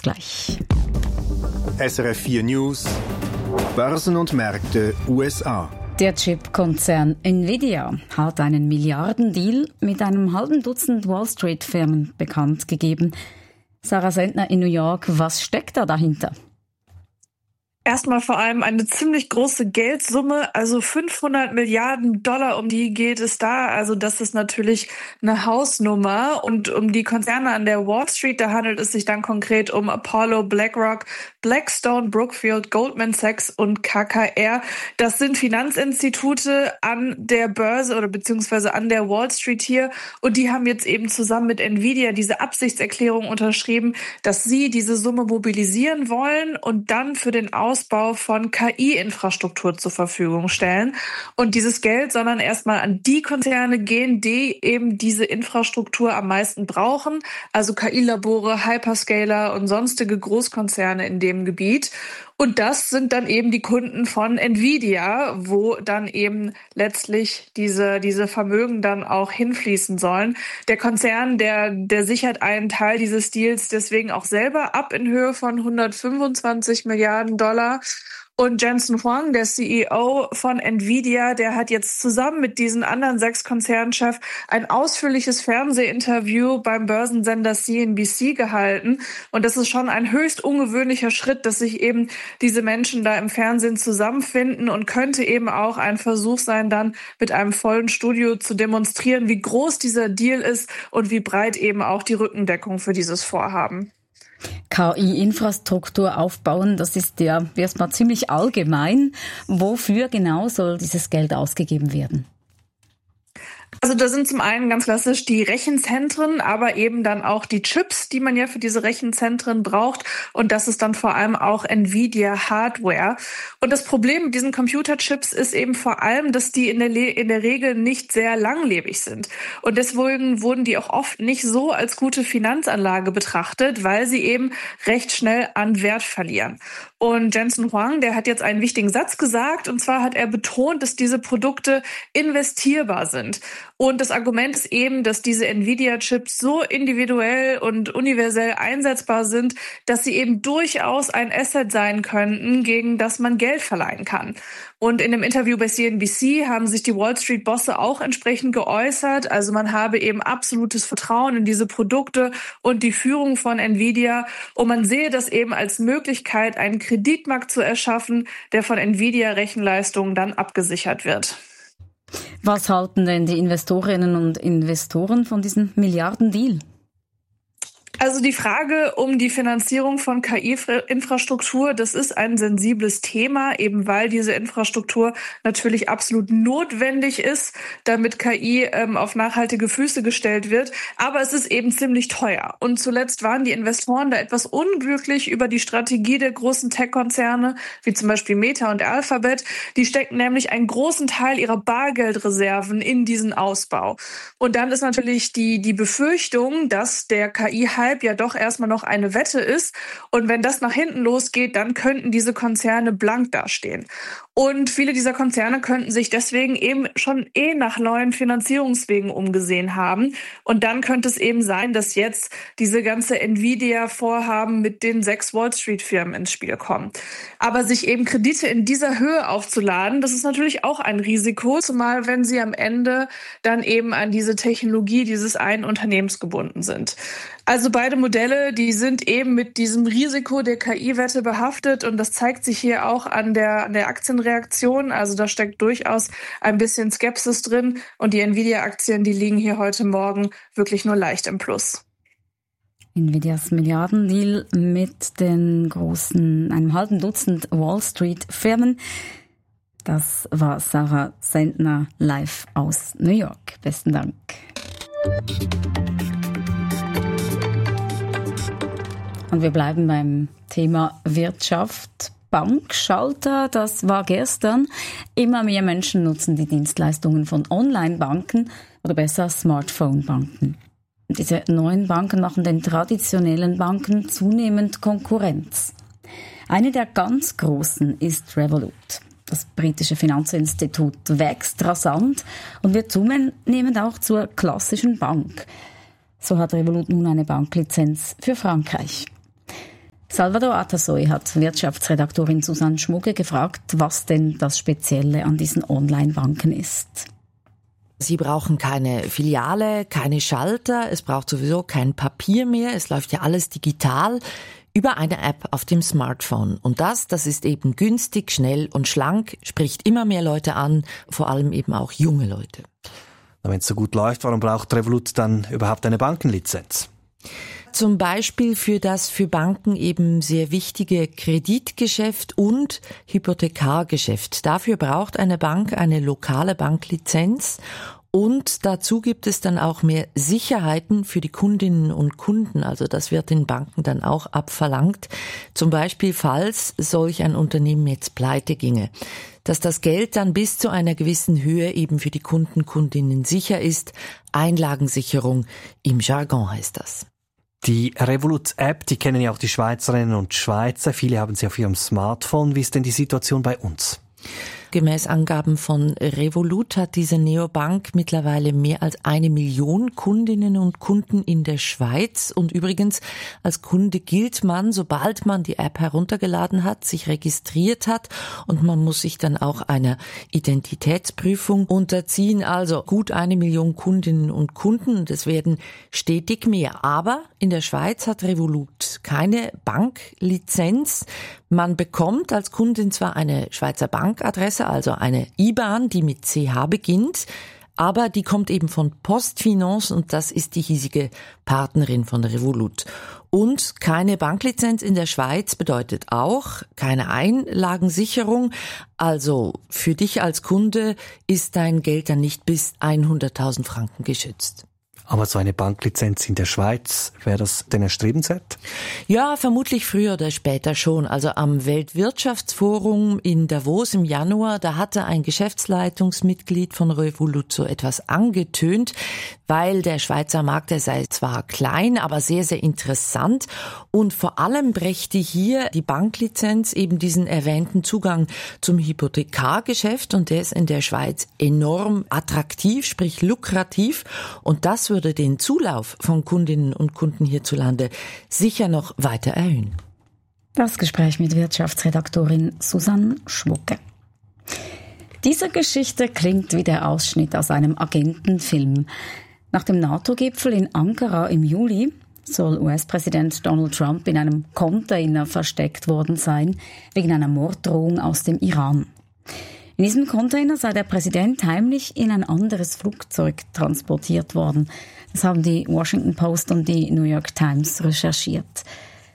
bis gleich. SRF 4 News, Börsen und Märkte USA. Der Chip-Konzern Nvidia hat einen Milliardendeal mit einem halben Dutzend Wall-Street-Firmen bekannt gegeben. Sarah Sendner in New York, was steckt da dahinter? Erstmal vor allem eine ziemlich große Geldsumme, also 500 Milliarden Dollar, um die geht es da. Also das ist natürlich eine Hausnummer. Und um die Konzerne an der Wall Street, da handelt es sich dann konkret um Apollo, BlackRock, Blackstone, Brookfield, Goldman Sachs und KKR. Das sind Finanzinstitute an der Börse oder beziehungsweise an der Wall Street hier. Und die haben jetzt eben zusammen mit Nvidia diese Absichtserklärung unterschrieben, dass sie diese Summe mobilisieren wollen und dann für den Ausbau von KI-Infrastruktur zur Verfügung stellen. Und dieses Geld soll dann erstmal an die Konzerne gehen, die eben diese Infrastruktur am meisten brauchen, also KI-Labore, Hyperscaler und sonstige Großkonzerne in dem Gebiet. Und das sind dann eben die Kunden von Nvidia, wo dann eben letztlich diese Vermögen dann auch hinfließen sollen. Der Konzern, der sichert einen Teil dieses Deals deswegen auch selber ab in Höhe von 125 Milliarden Dollar. Und Jensen Huang, der CEO von Nvidia, der hat jetzt zusammen mit diesen anderen 6 Konzernchefs ein ausführliches Fernsehinterview beim Börsensender CNBC gehalten. Und das ist schon ein höchst ungewöhnlicher Schritt, dass sich eben diese Menschen da im Fernsehen zusammenfinden und könnte eben auch ein Versuch sein, dann mit einem vollen Studio zu demonstrieren, wie groß dieser Deal ist und wie breit eben auch die Rückendeckung für dieses Vorhaben. KI-Infrastruktur aufbauen, das ist ja erstmal ziemlich allgemein. Wofür genau soll dieses Geld ausgegeben werden? Also da sind zum einen ganz klassisch die Rechenzentren, aber eben dann auch die Chips, die man ja für diese Rechenzentren braucht. Und das ist dann vor allem auch Nvidia Hardware. Und das Problem mit diesen Computerchips ist eben vor allem, dass die in der Regel nicht sehr langlebig sind. Und deswegen wurden die auch oft nicht so als gute Finanzanlage betrachtet, weil sie eben recht schnell an Wert verlieren. Und Jensen Huang, der hat jetzt einen wichtigen Satz gesagt, und zwar hat er betont, dass diese Produkte investierbar sind. Und das Argument ist eben, dass diese Nvidia-Chips so individuell und universell einsetzbar sind, dass sie eben durchaus ein Asset sein könnten, gegen das man Geld verleihen kann. Und in einem Interview bei CNBC haben sich die Wall Street-Bosse auch entsprechend geäußert. Also man habe eben absolutes Vertrauen in diese Produkte und die Führung von Nvidia. Und man sehe das eben als Möglichkeit, einen Kreditmarkt zu erschaffen, der von Nvidia-Rechenleistungen dann abgesichert wird. Was halten denn die Investorinnen und Investoren von diesem Milliardendeal? Also die Frage um die Finanzierung von KI-Infrastruktur, das ist ein sensibles Thema, eben weil diese Infrastruktur natürlich absolut notwendig ist, damit KI auf nachhaltige Füße gestellt wird. Aber es ist eben ziemlich teuer. Und zuletzt waren die Investoren da etwas unglücklich über die Strategie der großen Tech-Konzerne, wie zum Beispiel Meta und Alphabet. Die stecken nämlich einen großen Teil ihrer Bargeldreserven in diesen Ausbau. Und dann ist natürlich die Befürchtung, dass der KI-Hype ja doch erstmal noch eine Wette ist. Und wenn das nach hinten losgeht, dann könnten diese Konzerne blank dastehen. Und viele dieser Konzerne könnten sich deswegen eben schon nach neuen Finanzierungswegen umgesehen haben. Und dann könnte es eben sein, dass jetzt diese ganze Nvidia-Vorhaben mit den 6 Wall-Street-Firmen ins Spiel kommen. Aber sich eben Kredite in dieser Höhe aufzuladen, das ist natürlich auch ein Risiko, zumal wenn sie am Ende dann eben an diese Technologie dieses einen Unternehmens gebunden sind. Also beide Modelle, die sind eben mit diesem Risiko der KI-Wette behaftet und das zeigt sich hier auch an der Aktienreaktion. Also da steckt durchaus ein bisschen Skepsis drin und die Nvidia-Aktien, die liegen hier heute Morgen wirklich nur leicht im Plus. Nvidias Milliardendeal mit einem halben Dutzend Wall-Street-Firmen. Das war Sarah Sendner live aus New York. Besten Dank. Und wir bleiben beim Thema Wirtschaft. Bankschalter, das war gestern. Immer mehr Menschen nutzen die Dienstleistungen von Online-Banken oder besser Smartphone-Banken. Diese neuen Banken machen den traditionellen Banken zunehmend Konkurrenz. Eine der ganz großen ist Revolut. Das britische Finanzinstitut wächst rasant und wird zunehmend auch zur klassischen Bank. So hat Revolut nun eine Banklizenz für Frankreich. Salvador Atasoy hat Wirtschaftsredaktorin Susanne Schmugge gefragt, was denn das Spezielle an diesen Online-Banken ist. Sie brauchen keine Filiale, keine Schalter, es braucht sowieso kein Papier mehr, es läuft ja alles digital über eine App auf dem Smartphone. Und das ist eben günstig, schnell und schlank, spricht immer mehr Leute an, vor allem eben auch junge Leute. Wenn es so gut läuft, warum braucht Revolut dann überhaupt eine Bankenlizenz? Zum Beispiel für das für Banken eben sehr wichtige Kreditgeschäft und Hypothekargeschäft. Dafür braucht eine Bank eine lokale Banklizenz. Und dazu gibt es dann auch mehr Sicherheiten für die Kundinnen und Kunden. Also das wird den Banken dann auch abverlangt. Zum Beispiel, falls solch ein Unternehmen jetzt pleite ginge. Dass das Geld dann bis zu einer gewissen Höhe eben für die Kundinnen sicher ist. Einlagensicherung im Jargon heißt das. Die Revolut-App, die kennen ja auch die Schweizerinnen und Schweizer. Viele haben sie auf ihrem Smartphone. Wie ist denn die Situation bei uns? Gemäß Angaben von Revolut hat diese Neobank mittlerweile mehr als 1 Million Kundinnen und Kunden in der Schweiz. Und übrigens, als Kunde gilt man, sobald man die App heruntergeladen hat, sich registriert hat, und man muss sich dann auch einer Identitätsprüfung unterziehen. Also gut 1 Million Kundinnen und Kunden, und es werden stetig mehr. Aber in der Schweiz hat Revolut keine Banklizenz. Man bekommt als Kundin zwar eine Schweizer Bankadresse, also eine IBAN, die mit CH beginnt, aber die kommt eben von Postfinance, und das ist die hiesige Partnerin von Revolut. Und keine Banklizenz in der Schweiz bedeutet auch keine Einlagensicherung. Also für dich als Kunde ist dein Geld dann nicht bis 100.000 Franken geschützt. Aber so eine Banklizenz in der Schweiz, wäre das denn erstrebenswert? Ja, vermutlich früher oder später schon. Also am Weltwirtschaftsforum in Davos im Januar, da hatte ein Geschäftsleitungsmitglied von Revolut so etwas angetönt, weil der Schweizer Markt, der sei zwar klein, aber sehr, sehr interessant. Und vor allem brächte hier die Banklizenz eben diesen erwähnten Zugang zum Hypothekargeschäft, und der ist in der Schweiz enorm attraktiv, sprich lukrativ, und das würde den Zulauf von Kundinnen und Kunden hierzulande sicher noch weiter erhöhen. Das Gespräch mit Wirtschaftsredaktorin Susanne Schmucke. Diese Geschichte klingt wie der Ausschnitt aus einem Agentenfilm. Nach dem NATO-Gipfel in Ankara im Juli soll US-Präsident Donald Trump in einem Container versteckt worden sein, wegen einer Morddrohung aus dem Iran. In diesem Container sei der Präsident heimlich in ein anderes Flugzeug transportiert worden. Das haben die Washington Post und die New York Times recherchiert.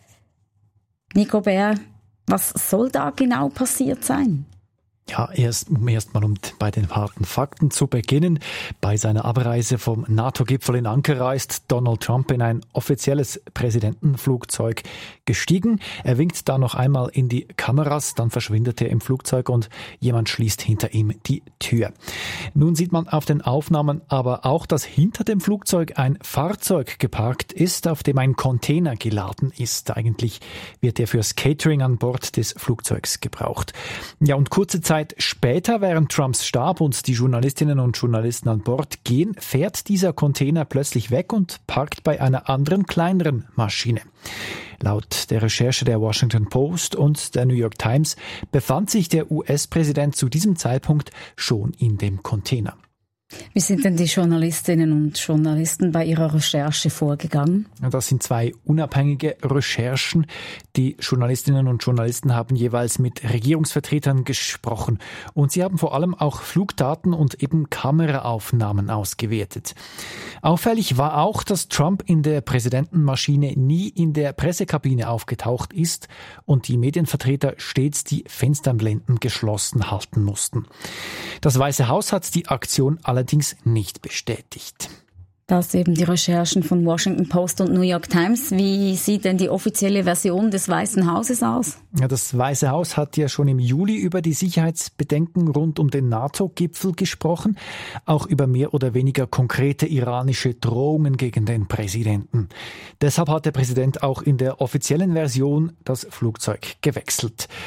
Nico Bär, was soll da genau passiert sein? Ja, erstmal um bei den harten Fakten zu beginnen. Bei seiner Abreise vom NATO-Gipfel in Ankara ist Donald Trump in ein offizielles Präsidentenflugzeug gestiegen. Er winkt da noch einmal in die Kameras, dann verschwindet er im Flugzeug und jemand schließt hinter ihm die Tür. Nun sieht man auf den Aufnahmen aber auch, dass hinter dem Flugzeug ein Fahrzeug geparkt ist, auf dem ein Container geladen ist. Eigentlich wird er fürs Catering an Bord des Flugzeugs gebraucht. Ja, und kurze Zeit später, während Trumps Stab und die Journalistinnen und Journalisten an Bord gehen, fährt dieser Container plötzlich weg und parkt bei einer anderen, kleineren Maschine. Laut der Recherche der Washington Post und der New York Times befand sich der US-Präsident zu diesem Zeitpunkt schon in dem Container. Wie sind denn die Journalistinnen und Journalisten bei ihrer Recherche vorgegangen? Das sind 2 unabhängige Recherchen. Die Journalistinnen und Journalisten haben jeweils mit Regierungsvertretern gesprochen. Und sie haben vor allem auch Flugdaten und eben Kameraaufnahmen ausgewertet. Auffällig war auch, dass Trump in der Präsidentenmaschine nie in der Pressekabine aufgetaucht ist und die Medienvertreter stets die Fensterblenden geschlossen halten mussten. Das Weiße Haus hat die Aktion allerdings nicht bestätigt. Das eben die Recherchen von Washington Post und New York Times. Wie sieht denn die offizielle Version des Weißen Hauses aus? Ja, das Weiße Haus hat ja schon im Juli über die Sicherheitsbedenken rund um den NATO-Gipfel gesprochen, auch über mehr oder weniger konkrete iranische Drohungen gegen den Präsidenten. Deshalb hat der Präsident auch in der offiziellen Version das Flugzeug gewechselt.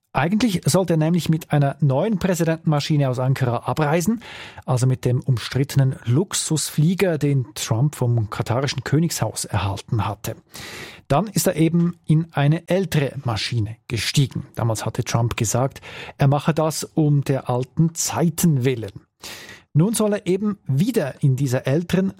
Eigentlich sollte er nämlich mit einer neuen Präsidentenmaschine aus Ankara abreisen, also mit dem umstrittenen Luxusflieger, den Trump vom katarischen Königshaus erhalten hatte. Dann ist er eben in eine ältere Maschine gestiegen. Damals hatte Trump gesagt, er mache das um der alten Zeiten willen. Nun soll er eben weder in dieser älteren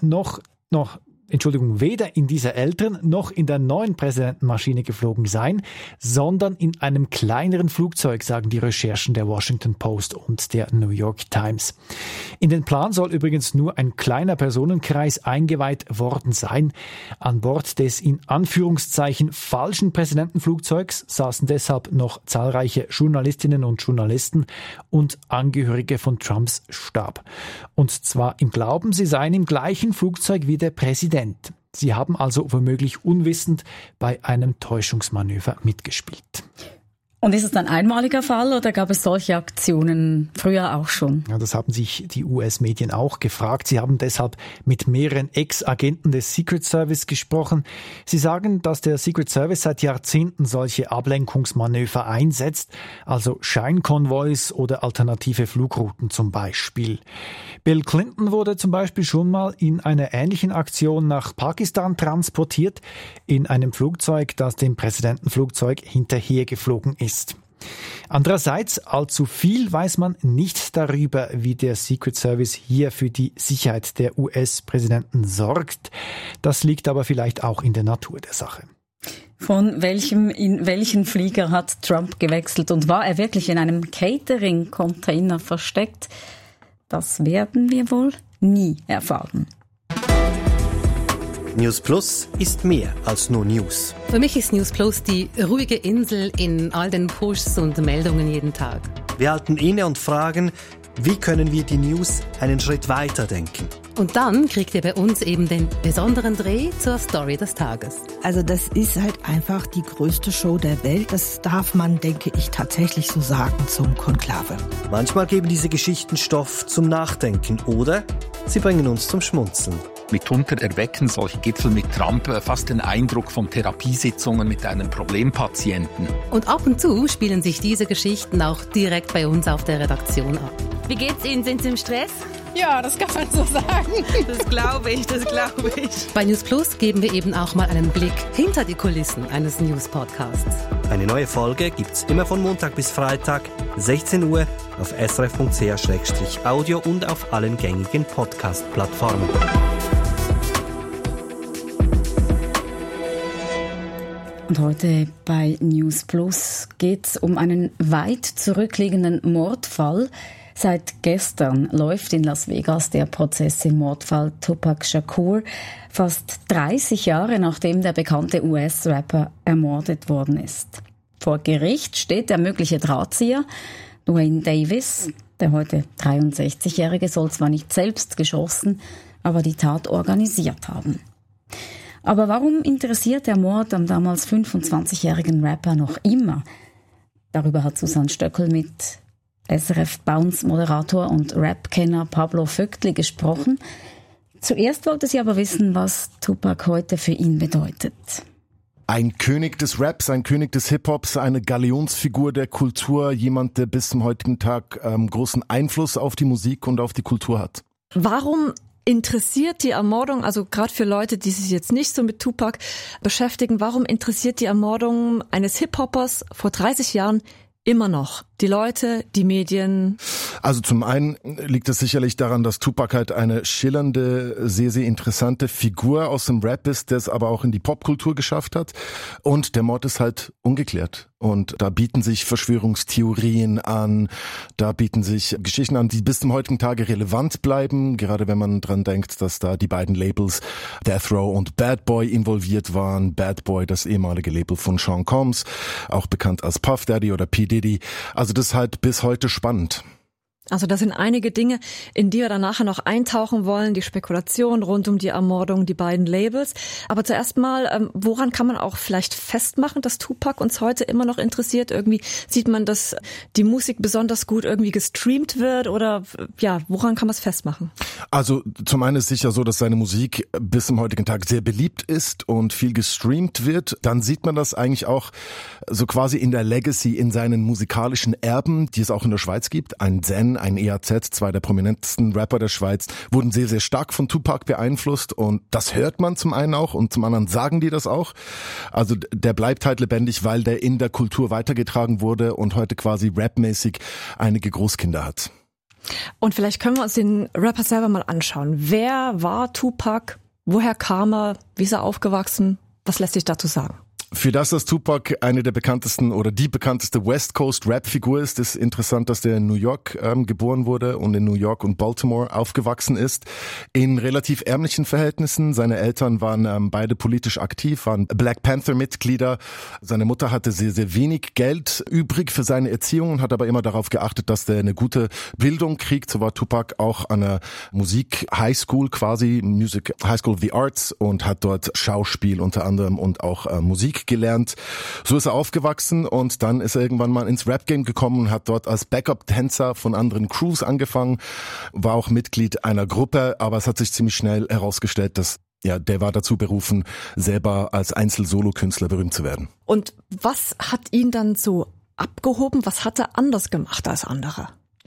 weder in dieser älteren noch in der neuen Präsidentenmaschine geflogen sein, sondern in einem kleineren Flugzeug, sagen die Recherchen der Washington Post und der New York Times. In den Plan soll übrigens nur ein kleiner Personenkreis eingeweiht worden sein. An Bord des in Anführungszeichen falschen Präsidentenflugzeugs saßen deshalb noch zahlreiche Journalistinnen und Journalisten und Angehörige von Trumps Stab. Und zwar im Glauben, sie seien im gleichen Flugzeug wie der Präsident. Sie haben also womöglich unwissend bei einem Täuschungsmanöver mitgespielt. Und ist es ein einmaliger Fall oder gab es solche Aktionen früher auch schon? Ja, das haben sich die US-Medien auch gefragt. Sie haben deshalb mit mehreren Ex-Agenten des Secret Service gesprochen. Sie sagen, dass der Secret Service seit Jahrzehnten solche Ablenkungsmanöver einsetzt, also Scheinkonvois oder alternative Flugrouten zum Beispiel. Bill Clinton wurde zum Beispiel schon mal in einer ähnlichen Aktion nach Pakistan transportiert, in einem Flugzeug, das dem Präsidentenflugzeug hinterhergeflogen ist. Andererseits, allzu viel weiß man nicht darüber, wie der Secret Service hier für die Sicherheit der US-Präsidenten sorgt. Das liegt aber vielleicht auch in der Natur der Sache. Von welchem in welchen Flieger hat Trump gewechselt und war er wirklich in einem Catering-Container versteckt? Das werden wir wohl nie erfahren. News Plus ist mehr als nur News. Für mich ist News Plus die ruhige Insel in all den Pushs und Meldungen jeden Tag. Wir halten inne und fragen, wie können wir die News einen Schritt weiter denken? Und dann kriegt ihr bei uns eben den besonderen Dreh zur Story des Tages. Also das ist halt einfach die größte Show der Welt. Das darf man, denke ich, tatsächlich so sagen zum Konklave. Manchmal geben diese Geschichten Stoff zum Nachdenken oder sie bringen uns zum Schmunzeln. Mitunter erwecken solche Gipfel mit Trump fast den Eindruck von Therapiesitzungen mit einem Problempatienten. Und ab und zu spielen sich diese Geschichten auch direkt bei uns auf der Redaktion ab. Wie geht's Ihnen? Sind Sie im Stress? Ja, das kann man so sagen. Das glaube ich. Bei News Plus geben wir eben auch mal einen Blick hinter die Kulissen eines News-Podcasts. Eine neue Folge gibt's immer von Montag bis Freitag, 16 Uhr, auf srf.ch/audio und auf allen gängigen Podcast-Plattformen. Und heute bei News Plus geht's um einen weit zurückliegenden Mordfall. Seit gestern läuft in Las Vegas der Prozess im Mordfall Tupac Shakur, fast 30 Jahre nachdem der bekannte US-Rapper ermordet worden ist. Vor Gericht steht der mögliche Drahtzieher, Duane Davis. Der heute 63-Jährige soll zwar nicht selbst geschossen, aber die Tat organisiert haben. Aber warum interessiert der Mord am damals 25-jährigen Rapper noch immer? Darüber hat Susanne Stöckel mit SRF-Bounce-Moderator und Rap-Kenner Pablo Vögtli gesprochen. Zuerst wollte sie aber wissen, was Tupac heute für ihn bedeutet. Ein König des Raps, ein König des Hip-Hops, eine Galionsfigur der Kultur, jemand, der bis zum heutigen Tag großen Einfluss auf die Musik und auf die Kultur hat. Warum interessiert die Ermordung, also gerade für Leute, die sich jetzt nicht so mit Tupac beschäftigen, warum interessiert die Ermordung eines Hip-Hoppers vor 30 Jahren immer noch die Leute, die Medien? Also zum einen liegt es sicherlich daran, dass Tupac halt eine schillernde, sehr, sehr interessante Figur aus dem Rap ist, der es aber auch in die Popkultur geschafft hat. Und der Mord ist halt ungeklärt. Und da bieten sich Verschwörungstheorien an, da bieten sich Geschichten an, die bis zum heutigen Tage relevant bleiben, gerade wenn man dran denkt, dass da die beiden Labels Death Row und Bad Boy involviert waren. Bad Boy, das ehemalige Label von Sean Combs, auch bekannt als Puff Daddy oder P. Diddy. Also das ist halt bis heute spannend. Also das sind einige Dinge, in die wir dann nachher noch eintauchen wollen, die Spekulation rund um die Ermordung, die beiden Labels. Aber zuerst mal, woran kann man auch vielleicht festmachen, dass Tupac uns heute immer noch interessiert? Irgendwie sieht man, dass die Musik besonders gut irgendwie gestreamt wird oder ja, woran kann man es festmachen? Also zum einen ist sicher so, dass seine Musik bis zum heutigen Tag sehr beliebt ist und viel gestreamt wird. Dann sieht man das eigentlich auch so quasi in der Legacy, in seinen musikalischen Erben, die es auch in der Schweiz gibt. Ein Zen, ein EAZ, zwei der prominentesten Rapper der Schweiz, wurden sehr, sehr stark von Tupac beeinflusst und das hört man zum einen auch und zum anderen sagen die das auch. Also der bleibt halt lebendig, weil der in der Kultur weitergetragen wurde und heute quasi rapmäßig einige Großkinder hat. Und vielleicht können wir uns den Rapper selber mal anschauen. Wer war Tupac? Woher kam er? Wie ist er aufgewachsen? Was lässt sich dazu sagen? Für das, dass Tupac eine der bekanntesten oder die bekannteste West Coast Rap-Figur ist interessant, dass der in New York geboren wurde und in New York und Baltimore aufgewachsen ist. In relativ ärmlichen Verhältnissen. Seine Eltern waren beide politisch aktiv, waren Black Panther-Mitglieder. Seine Mutter hatte sehr, sehr wenig Geld übrig für seine Erziehung und hat aber immer darauf geachtet, dass der eine gute Bildung kriegt. So war Tupac auch an einer Musik-Highschool quasi, Music High School of the Arts und hat dort Schauspiel unter anderem und auch Musik gelernt. So ist er aufgewachsen und dann ist er irgendwann mal ins Rap-Game gekommen und hat dort als Backup-Tänzer von anderen Crews angefangen, war auch Mitglied einer Gruppe, aber es hat sich ziemlich schnell herausgestellt, dass der war dazu berufen, selber als Einzel-Solo-Künstler berühmt zu werden. Und was hat ihn dann so abgehoben? Was hat er anders gemacht als andere?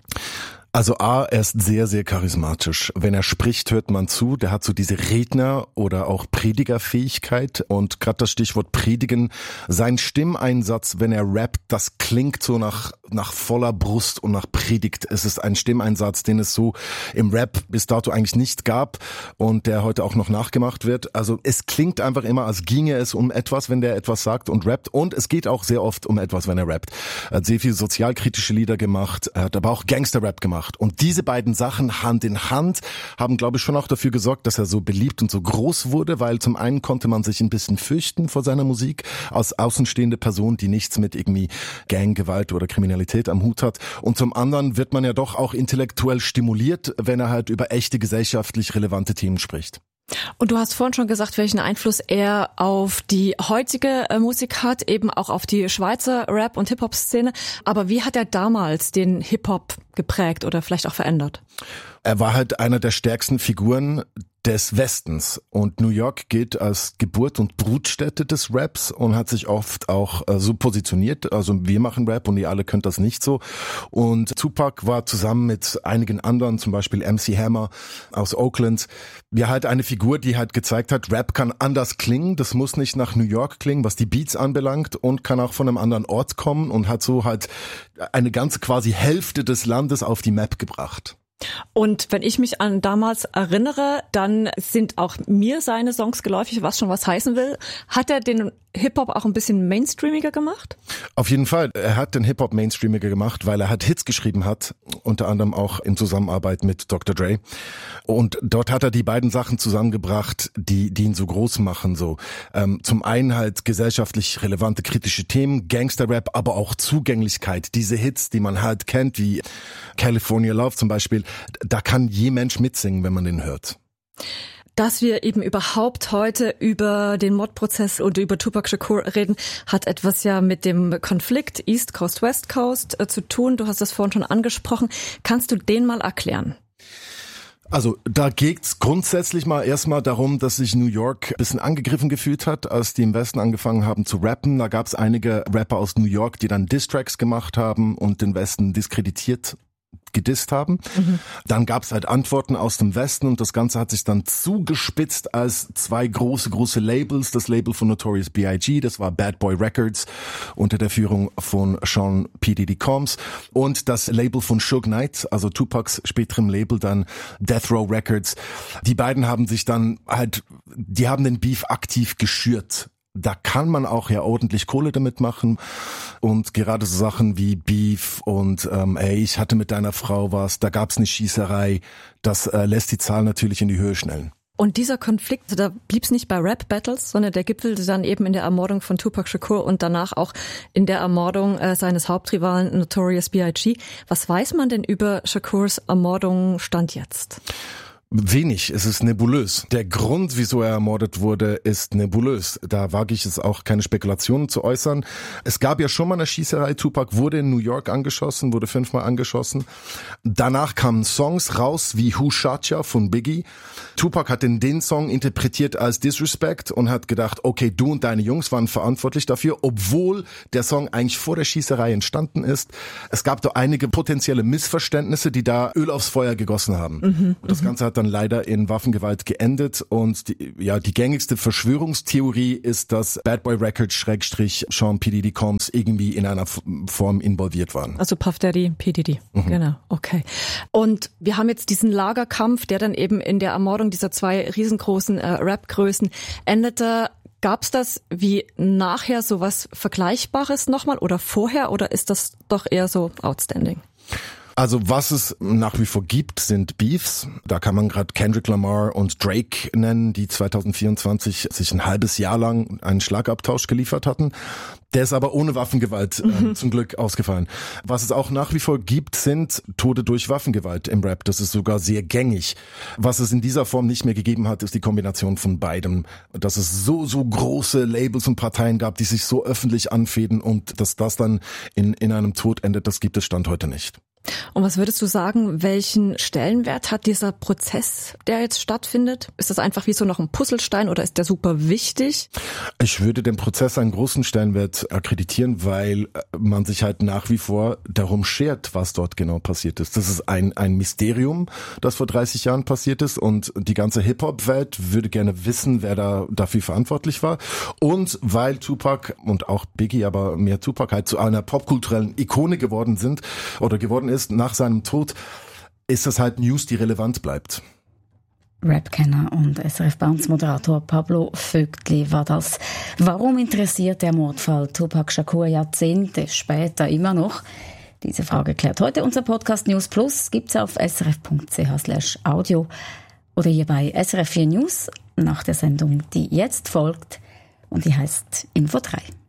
Also A, er ist sehr, sehr charismatisch. Wenn er spricht, hört man zu. Der hat so diese Redner- oder auch Predigerfähigkeit. Und gerade das Stichwort Predigen, sein Stimmeinsatz, wenn er rappt, das klingt so nach voller Brust und nach Predigt. Es ist ein Stimmeinsatz, den es so im Rap bis dato eigentlich nicht gab und der heute auch noch nachgemacht wird. Also es klingt einfach immer, als ginge es um etwas, wenn der etwas sagt und rappt. Und es geht auch sehr oft um etwas, wenn er rappt. Er hat sehr viele sozialkritische Lieder gemacht, er hat aber auch Gangster-Rap gemacht. Und diese beiden Sachen Hand in Hand haben, glaube ich, schon auch dafür gesorgt, dass er so beliebt und so groß wurde, weil zum einen konnte man sich ein bisschen fürchten vor seiner Musik als außenstehende Person, die nichts mit irgendwie Ganggewalt oder Kriminalität am Hut hat. Und zum anderen wird man ja doch auch intellektuell stimuliert, wenn er halt über echte gesellschaftlich relevante Themen spricht. Und du hast vorhin schon gesagt, welchen Einfluss er auf die heutige Musik hat, eben auch auf die Schweizer Rap- und Hip-Hop-Szene. Aber wie hat er damals den Hip-Hop geprägt oder vielleicht auch verändert? Er war halt einer der stärksten Figuren des Westens und New York gilt als Geburt- und Brutstätte des Raps und hat sich oft auch so positioniert, also wir machen Rap und ihr alle könnt das nicht so. Und Tupac war zusammen mit einigen anderen, zum Beispiel MC Hammer aus Oakland, halt eine Figur, die halt gezeigt hat, Rap kann anders klingen, das muss nicht nach New York klingen, was die Beats anbelangt und kann auch von einem anderen Ort kommen und hat so halt eine ganze quasi Hälfte des Landes auf die Map gebracht. Und wenn ich mich an damals erinnere, dann sind auch mir seine Songs geläufig, was schon was heißen will. Hat er den Hip-Hop auch ein bisschen mainstreamiger gemacht? Auf jeden Fall. Er hat den Hip-Hop mainstreamiger gemacht, weil er halt Hits geschrieben hat, unter anderem auch in Zusammenarbeit mit Dr. Dre. Und dort hat er die beiden Sachen zusammengebracht, die ihn so groß machen. So zum einen halt gesellschaftlich relevante kritische Themen, Gangster-Rap, aber auch Zugänglichkeit. Diese Hits, die man halt kennt, wie California Love zum Beispiel, da kann je Mensch mitsingen, wenn man den hört. Dass wir eben überhaupt heute über den Mordprozess und über Tupac Shakur reden, hat etwas ja mit dem Konflikt East Coast, West Coast zu tun. Du hast das vorhin schon angesprochen. Kannst du den mal erklären? Also da geht's grundsätzlich mal erstmal darum, dass sich New York ein bisschen angegriffen gefühlt hat, als die im Westen angefangen haben zu rappen. Da gab's einige Rapper aus New York, die dann Diss-Tracks gemacht haben und den Westen gedisst haben. Dann gab's halt Antworten aus dem Westen und das Ganze hat sich dann zugespitzt als zwei große Labels. Das Label von Notorious B.I.G., das war Bad Boy Records unter der Führung von Sean P. Diddy Combs und das Label von Suge Knight, also Tupacs späterem Label dann Death Row Records. Die beiden haben sich dann halt, die haben den Beef aktiv geschürt. Da kann man auch ja ordentlich Kohle damit machen und gerade so Sachen wie Beef und ich hatte mit deiner Frau was, da gab's eine Schießerei, das lässt die Zahl natürlich in die Höhe schnellen. Und dieser Konflikt, also da blieb es nicht bei Rap-Battles, sondern der gipfelte dann eben in der Ermordung von Tupac Shakur und danach auch in der Ermordung seines Hauptrivalen Notorious B.I.G. Was weiß man denn über Shakurs Ermordung Stand jetzt? Wenig, es ist nebulös. Der Grund, wieso er ermordet wurde, ist nebulös. Da wage ich es auch, keine Spekulationen zu äußern. Es gab ja schon mal eine Schießerei. Tupac wurde in New York angeschossen, wurde 5-mal angeschossen. Danach kamen Songs raus wie Who Shot Ya von Biggie. Tupac hat den Song interpretiert als Disrespect und hat gedacht, okay, du und deine Jungs waren verantwortlich dafür, obwohl der Song eigentlich vor der Schießerei entstanden ist. Es gab da einige potenzielle Missverständnisse, die da Öl aufs Feuer gegossen haben. Und das Ganze hat dann leider in Waffengewalt geendet und die gängigste Verschwörungstheorie ist, dass Bad Boy Records / Sean P. Diddy Combs irgendwie in einer Form involviert waren. Also Puff Daddy, P. Diddy. Genau, okay. Und wir haben jetzt diesen Lagerkampf, der dann eben in der Ermordung dieser 2 riesengroßen Rap-Größen endete. Gab's das wie nachher sowas Vergleichbares nochmal oder vorher oder ist das doch eher so outstanding? Also was es nach wie vor gibt, sind Beefs. Da kann man gerade Kendrick Lamar und Drake nennen, die 2024 sich ein halbes Jahr lang einen Schlagabtausch geliefert hatten. Der ist aber ohne Waffengewalt zum Glück ausgefallen. Was es auch nach wie vor gibt, sind Tode durch Waffengewalt im Rap. Das ist sogar sehr gängig. Was es in dieser Form nicht mehr gegeben hat, ist die Kombination von beidem. Dass es so große Labels und Parteien gab, die sich so öffentlich anfehden und dass das dann in einem Tod endet, das gibt es Stand heute nicht. Und was würdest du sagen, welchen Stellenwert hat dieser Prozess, der jetzt stattfindet? Ist das einfach wie so noch ein Puzzlestein oder ist der super wichtig? Ich würde dem Prozess einen großen Stellenwert akkreditieren, weil man sich halt nach wie vor darum schert, was dort genau passiert ist. Das ist ein Mysterium, das vor 30 Jahren passiert ist und die ganze Hip-Hop-Welt würde gerne wissen, wer da dafür verantwortlich war. Und weil Tupac und auch Biggie, aber mehr Tupac halt zu einer popkulturellen Ikone geworden ist nach seinem Tod, ist das halt News, die relevant bleibt. Rap-Kenner und SRF-Bounce-Moderator Pablo Vögtli war das. Warum interessiert der Mordfall Tupac Shakur Jahrzehnte später immer noch? Diese Frage klärt heute unser Podcast News Plus. Gibt's auf srf.ch/audio oder hier bei SRF 4 News nach der Sendung, die jetzt folgt und die heißt Info 3.